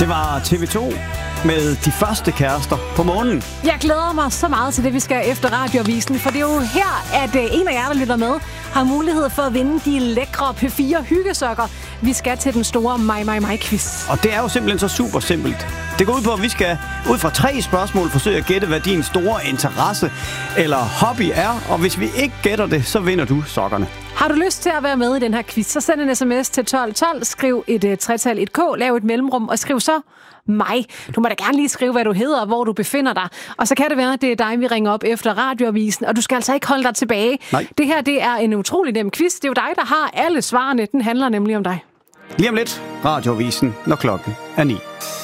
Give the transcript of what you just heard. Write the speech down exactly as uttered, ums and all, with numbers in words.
Det var T V to med De første kærester på månen. Jeg glæder mig så meget til det, vi skal efter radioavisen, for det er jo her, at en af jer, der lytter med, har mulighed for at vinde de lækre P fire hyggesokker. Vi skal til den store mig, mig, mig quiz. Og det er jo simpelthen så super simpelt. Det går ud på, at vi skal ud fra tre spørgsmål forsøge at gætte, hvad din store interesse eller hobby er. Og hvis vi ikke gætter det, så vinder du sokkerne. Har du lyst til at være med i den her quiz, så send en sms til tolv tolv, skriv et uh, tretal, et K, lav et mellemrum og skriv så mig. Du må da gerne lige skrive, hvad du hedder og hvor du befinder dig. Og så kan det være, at det er dig, vi ringer op efter radioavisen, og du skal altså ikke holde dig tilbage. Nej. Det her, det er en utrolig nem quiz. Det er jo dig, der har alle svarene. Den handler nemlig om dig. Lige om lidt, radioavisen, når klokken er ni.